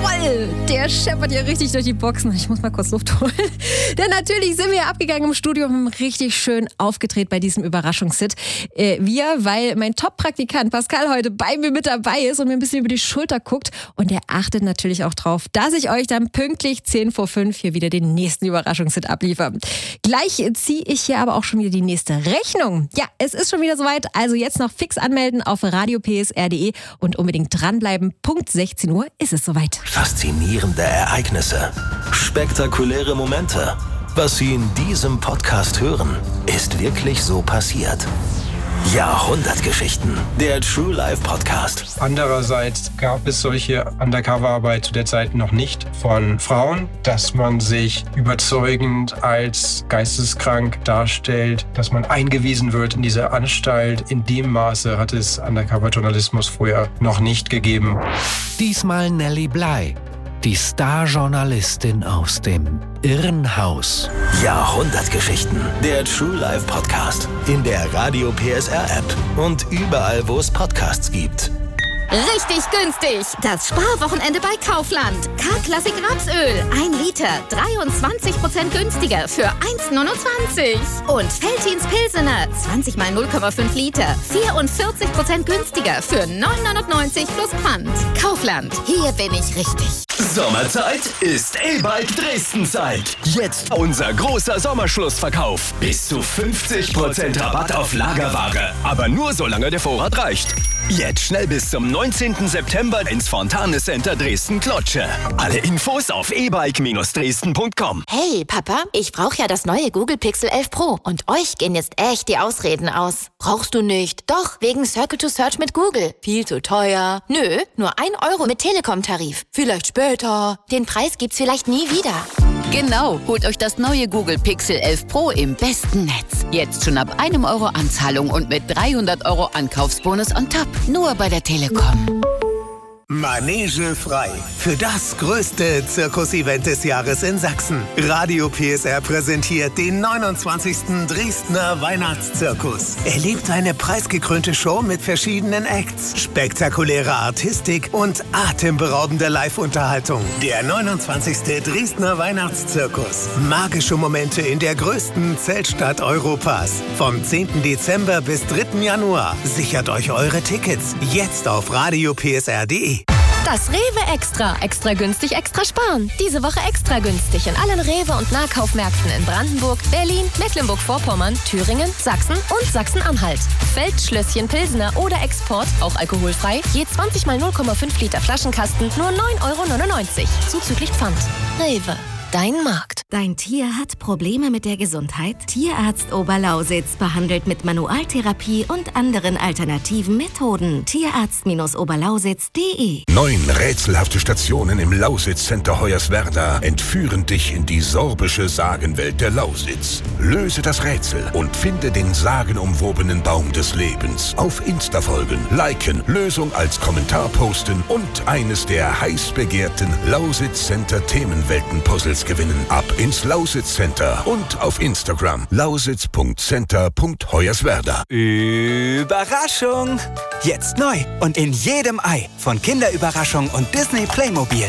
Jawohl, der scheppert hier richtig durch die Boxen. Ich muss mal kurz Luft holen. Denn natürlich sind wir abgegangen im Studio und haben richtig schön aufgedreht bei diesem Überraschungshit. Weil mein Top-Praktikant Pascal heute bei mir mit dabei ist und mir ein bisschen über die Schulter guckt. Und er achtet natürlich auch drauf, dass ich euch dann pünktlich 10 vor 5 hier wieder den nächsten Überraschungshit abliefere. Gleich ziehe ich hier aber auch schon wieder die nächste Rechnung. Ja, es ist schon wieder soweit. Also jetzt noch fix anmelden auf radiopsr.de und unbedingt dranbleiben. Punkt 16 Uhr ist es soweit. Faszinierende Ereignisse, spektakuläre Momente. Was Sie in diesem Podcast hören, ist wirklich so passiert. Jahrhundertgeschichten, der True Life Podcast. Andererseits gab es solche Undercover-Arbeit zu der Zeit noch nicht von Frauen, dass man sich überzeugend als geisteskrank darstellt, dass man eingewiesen wird in diese Anstalt. In dem Maße hat es Undercover-Journalismus vorher noch nicht gegeben. Diesmal Nelly Bly, die Star-Journalistin aus dem Irrenhaus. Jahrhundertgeschichten, der True Life Podcast. In der Radio PSR App und überall, wo es Podcasts gibt. Richtig günstig! Das Sparwochenende bei Kaufland. K-Klassik Rapsöl, 1 Liter, 23% günstiger für 1,29. Und Veltins Pilsener, 20 mal 0,5 Liter, 44% günstiger für 9,99 plus Pfand. Kaufland, hier bin ich richtig. Sommerzeit ist E-Bike Dresden-Zeit. Jetzt unser großer Sommerschlussverkauf. Bis zu 50% Rabatt auf Lagerware. Aber nur solange der Vorrat reicht. Jetzt schnell bis zum 19. September ins Fontane Center Dresden-Klotsche. Alle Infos auf ebike-dresden.com. Hey Papa, ich brauche ja das neue Google Pixel 11 Pro. Und euch gehen jetzt echt die Ausreden aus. Brauchst du nicht? Doch, wegen Circle to Search mit Google. Viel zu teuer. Nö, nur 1 Euro mit Telekom-Tarif. Vielleicht später. Den Preis gibt's vielleicht nie wieder. Genau, holt euch das neue Google Pixel 11 Pro im besten Netz. Jetzt schon ab 1 Euro Anzahlung und mit 300 Euro Ankaufsbonus on top. Nur bei der Telekom. Manege frei. Für das größte Zirkus-Event des Jahres in Sachsen. Radio PSR präsentiert den 29. Dresdner Weihnachtszirkus. Erlebt eine preisgekrönte Show mit verschiedenen Acts, spektakuläre Artistik und atemberaubende Live-Unterhaltung. Der 29. Dresdner Weihnachtszirkus. Magische Momente in der größten Zeltstadt Europas. Vom 10. Dezember bis 3. Januar. Sichert euch eure Tickets jetzt auf radiopsr.de. Das Rewe Extra. Extra günstig, extra sparen. Diese Woche extra günstig in allen Rewe- und Nahkaufmärkten in Brandenburg, Berlin, Mecklenburg-Vorpommern, Thüringen, Sachsen und Sachsen-Anhalt. Feldschlösschen Pilsener oder Export, auch alkoholfrei, je 20 mal 0,5 Liter Flaschenkasten, nur 9,99 €. Zuzüglich Pfand. Rewe. Dein Markt. Dein Tier hat Probleme mit der Gesundheit? Tierarzt Oberlausitz behandelt mit Manualtherapie und anderen alternativen Methoden. Tierarzt-Oberlausitz.de 9 rätselhafte Stationen im Lausitz-Center Hoyerswerda entführen dich in die sorbische Sagenwelt der Lausitz. Löse das Rätsel und finde den sagenumwobenen Baum des Lebens. Auf Insta folgen, liken, Lösung als Kommentar posten und eines der heiß begehrten Lausitz-Center Themenwelten-Puzzles gewinnen. Ab ins Lausitz-Center und auf Instagram lausitz.center.hoyerswerda. Überraschung! Jetzt neu und in jedem Ei von Kinderüberraschung und Disney Playmobil.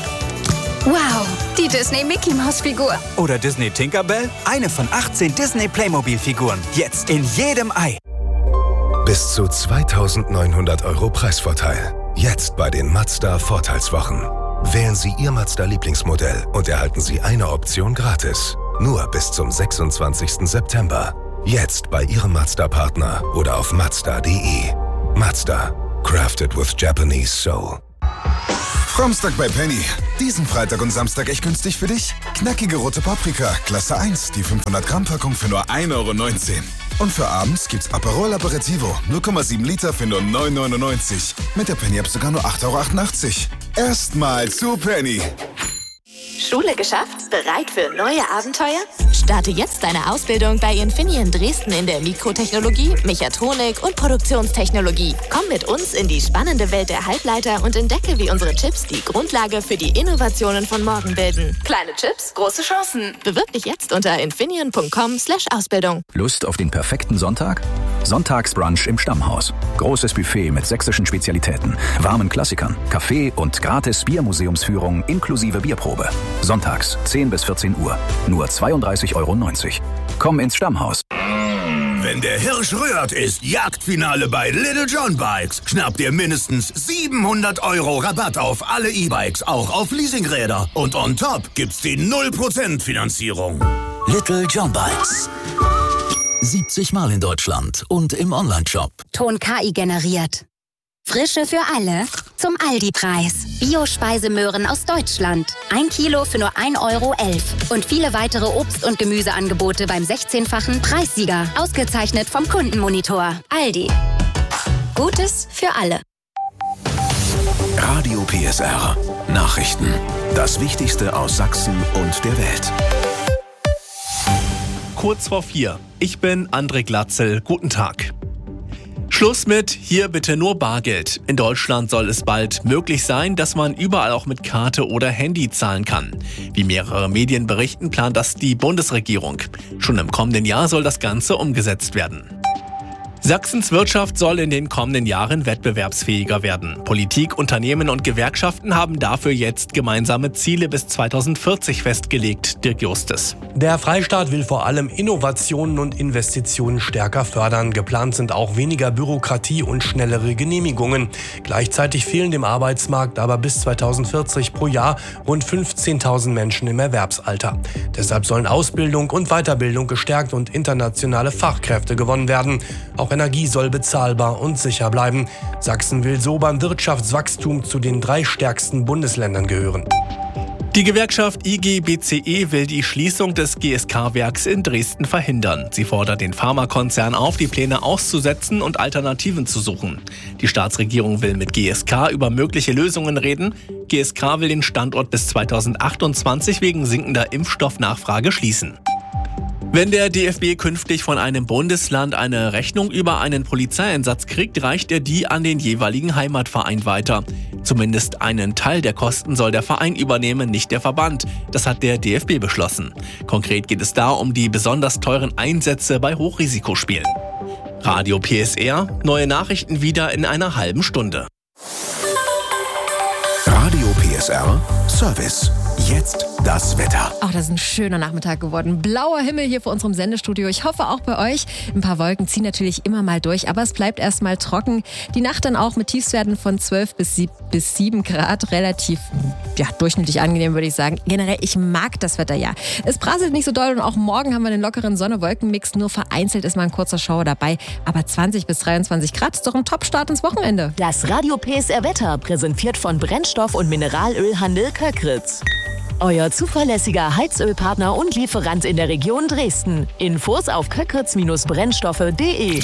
Wow, die Disney Mickey Maus Figur. Oder Disney Tinkerbell, eine von 18 Disney Playmobil Figuren. Jetzt in jedem Ei. Bis zu 2.900 € Preisvorteil. Jetzt bei den Mazda Vorteilswochen. Wählen Sie Ihr Mazda-Lieblingsmodell und erhalten Sie eine Option gratis. Nur bis zum 26. September. Jetzt bei Ihrem Mazda-Partner oder auf Mazda.de. Mazda. Crafted with Japanese Soul. Frommstag bei Penny. Diesen Freitag und Samstag echt günstig für dich? Knackige rote Paprika, Klasse 1, die 500 Gramm Packung für nur 1,19 €. Und für abends gibt's Aperol Aperitivo, 0,7 Liter für nur 9,99 €. Mit der Penny App sogar nur 8,88 €. Erstmal zu Penny. Schule geschafft? Bereit für neue Abenteuer? Starte jetzt deine Ausbildung bei Infineon Dresden in der Mikrotechnologie, Mechatronik und Produktionstechnologie. Komm mit uns in die spannende Welt der Halbleiter und entdecke, wie unsere Chips die Grundlage für die Innovationen von morgen bilden. Kleine Chips, große Chancen. Bewirb dich jetzt unter infineon.com/Ausbildung. Lust auf den perfekten Sonntag? Sonntagsbrunch im Stammhaus. Großes Buffet mit sächsischen Spezialitäten, warmen Klassikern, Kaffee und gratis Biermuseumsführung inklusive Bierprobe. Sonntags 10 bis 14 Uhr. Nur 32,90 €. Komm ins Stammhaus. Wenn der Hirsch rührt, ist Jagdfinale bei Little John Bikes. Schnapp dir mindestens 700 € Rabatt auf alle E-Bikes, auch auf Leasingräder. Und on top gibt's die 0% Finanzierung. Little John Bikes. 70 Mal in Deutschland und im Onlineshop. Ton KI generiert. Frische für alle zum Aldi-Preis. Bio-Speisemöhren aus Deutschland. 1 Kilo für nur 1,11 €. Und viele weitere Obst- und Gemüseangebote beim 16-fachen Preissieger. Ausgezeichnet vom Kundenmonitor. Aldi. Gutes für alle. Radio PSR. Nachrichten. Das Wichtigste aus Sachsen und der Welt. Kurz vor 4. Ich bin André Glatzel. Guten Tag. Schluss mit hier bitte nur Bargeld. In Deutschland soll es bald möglich sein, dass man überall auch mit Karte oder Handy zahlen kann. Wie mehrere Medien berichten, plant das die Bundesregierung. Schon im kommenden Jahr soll das Ganze umgesetzt werden. Sachsens Wirtschaft soll in den kommenden Jahren wettbewerbsfähiger werden. Politik, Unternehmen und Gewerkschaften haben dafür jetzt gemeinsame Ziele bis 2040 festgelegt. Dirk Justes. Der Freistaat will vor allem Innovationen und Investitionen stärker fördern. Geplant sind auch weniger Bürokratie und schnellere Genehmigungen. Gleichzeitig fehlen dem Arbeitsmarkt aber bis 2040 pro Jahr rund 15.000 Menschen im Erwerbsalter. Deshalb sollen Ausbildung und Weiterbildung gestärkt und internationale Fachkräfte gewonnen werden. Auch Energie soll bezahlbar und sicher bleiben. Sachsen will so beim Wirtschaftswachstum zu den 3 stärksten Bundesländern gehören. Die Gewerkschaft IG BCE will die Schließung des GSK-Werks in Dresden verhindern. Sie fordert den Pharmakonzern auf, die Pläne auszusetzen und Alternativen zu suchen. Die Staatsregierung will mit GSK über mögliche Lösungen reden. GSK will den Standort bis 2028 wegen sinkender Impfstoffnachfrage schließen. Wenn der DFB künftig von einem Bundesland eine Rechnung über einen Polizeieinsatz kriegt, reicht er die an den jeweiligen Heimatverein weiter. Zumindest einen Teil der Kosten soll der Verein übernehmen, nicht der Verband. Das hat der DFB beschlossen. Konkret geht es da um die besonders teuren Einsätze bei Hochrisikospielen. Radio PSR, neue Nachrichten wieder in einer halben Stunde. Radio PSR Service. Jetzt das Wetter. Ach, das ist ein schöner Nachmittag geworden. Blauer Himmel hier vor unserem Sendestudio. Ich hoffe auch bei euch. Ein paar Wolken ziehen natürlich immer mal durch, aber es bleibt erstmal trocken. Die Nacht dann auch mit Tiefstwerten von 12 bis 7 Grad. Relativ durchschnittlich angenehm, würde ich sagen. Generell, ich mag das Wetter ja. Es prasselt nicht so doll und auch morgen haben wir den lockeren Sonne-Wolken-Mix. Nur vereinzelt ist mal ein kurzer Schauer dabei. Aber 20 bis 23 Grad ist doch ein Top-Start ins Wochenende. Das Radio PSR Wetter präsentiert von Brennstoff- und Mineralölhandel Köckritz. Euer zuverlässiger Heizölpartner und Lieferant in der Region Dresden. Infos auf köckritz-brennstoffe.de.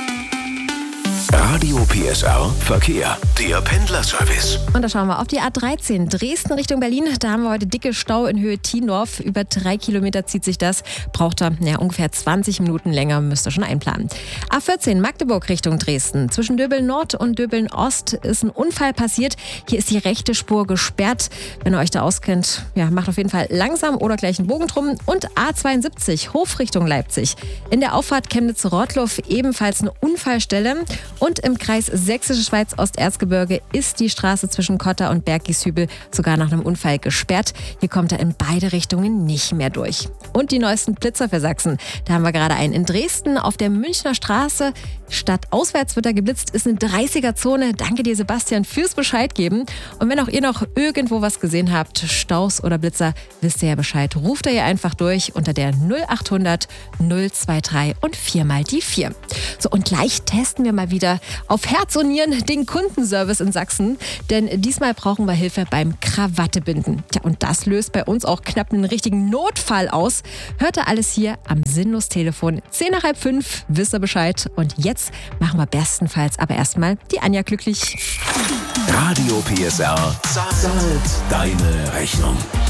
Radio PSR Verkehr, der Pendlerservice. Und da schauen wir auf die A13 Dresden Richtung Berlin. Da haben wir heute dicke Stau in Höhe Tiendorf. Über 3 Kilometer zieht sich das. Braucht da ungefähr 20 Minuten länger, müsst ihr schon einplanen. A14 Magdeburg Richtung Dresden. Zwischen Döbeln Nord und Döbeln Ost ist ein Unfall passiert. Hier ist die rechte Spur gesperrt. Wenn ihr euch da auskennt, macht auf jeden Fall langsam oder gleich einen Bogen drum. Und A72 Hof Richtung Leipzig. In der Auffahrt Chemnitz-Rottloff ebenfalls eine Unfallstelle. Und im Kreis Sächsische Schweiz-Osterzgebirge ist die Straße zwischen Kotter und Bergieshübel sogar nach einem Unfall gesperrt. Hier kommt er in beide Richtungen nicht mehr durch. Und die neuesten Blitzer für Sachsen. Da haben wir gerade einen in Dresden auf der Münchner Straße. Statt auswärts wird da geblitzt, ist eine 30er-Zone. Danke dir, Sebastian, fürs Bescheid geben. Und wenn auch ihr noch irgendwo was gesehen habt, Staus oder Blitzer, wisst ihr ja Bescheid. Ruft ihr hier einfach durch unter der 0800 023 und 4 mal die 4. So, und gleich testen wir mal wieder auf Herz und Nieren den Kundenservice in Sachsen. Denn diesmal brauchen wir Hilfe beim Krawattebinden. Tja, und das löst bei uns auch knapp einen richtigen Notfall aus. Hört ihr alles hier am Sinnlos-Telefon. 10:05, wisst ihr Bescheid. Und jetzt machen wir bestenfalls aber erstmal die Anja glücklich. Radio PSR zahlt deine Rechnung.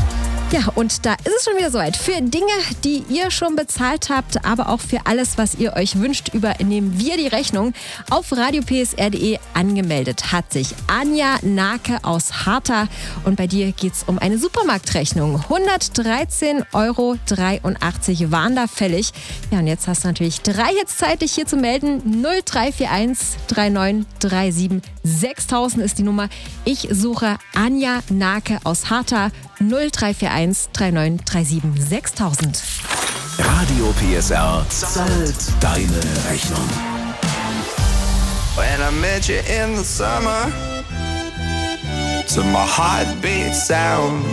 Ja, und da ist es schon wieder soweit. Für Dinge, die ihr schon bezahlt habt, aber auch für alles, was ihr euch wünscht, übernehmen wir die Rechnung. Auf radiopsr.de angemeldet hat sich Anja Nake aus Harta. Und bei dir geht es um eine Supermarktrechnung. 113,83 € waren da fällig. Ja, und jetzt hast du natürlich 3 Hits Zeit, dich hier zu melden. 0341 3937 6000 ist die Nummer. Ich suche Anja Nake aus Harta. 0341 3937 6000. Radio PSR zahlt deine Rechnung. When I met you in the summer, to my heartbeat sound,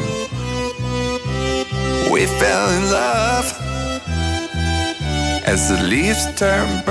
we fell in love as the leaves turn brown.